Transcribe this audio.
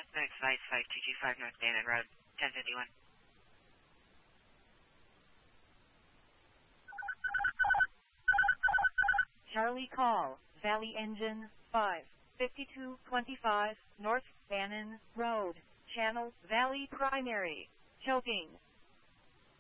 Linux Vice 5225 North Bannon Road, 1051. Charlie call, Valley Engine 55225 North Bannon Road, Channel Valley Primary, choking.